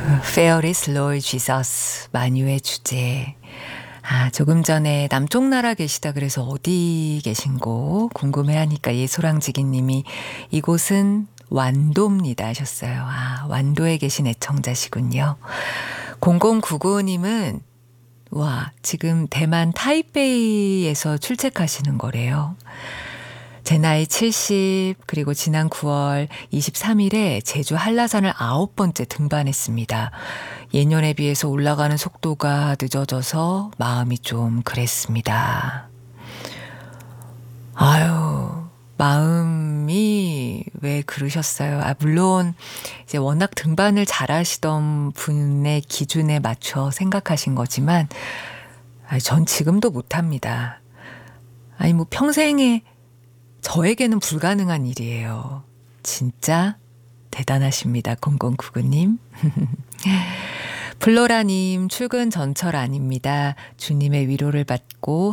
Fair is Lord Jesus, 만유의 주제. 조금 전에 남쪽 나라 계시다 그래서 어디 계신고 궁금해하니까 예소랑지기님이 이곳은 완도입니다 하셨어요. 완도에 계신 애청자시군요. 0099님은 지금 대만 타이베이에서 출첵하시는 거래요. 제 나이 70, 그리고 지난 9월 23일에 제주 한라산을 9번째 등반했습니다. 예년에 비해서 올라가는 속도가 늦어져서 마음이 좀 그랬습니다. 마음이 왜 그러셨어요? 물론 이제 워낙 등반을 잘하시던 분의 기준에 맞춰 생각하신 거지만 전 지금도 못합니다. 평생에 저에게는 불가능한 일이에요. 진짜 대단하십니다. 0099님. 플로라님, 출근 전철 아닙니다. 주님의 위로를 받고